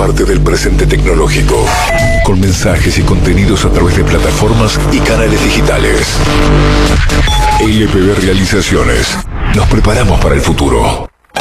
parte del presente tecnológico, con mensajes y contenidos a través de plataformas y canales digitales. LPB Realizaciones. Nos preparamos para el futuro.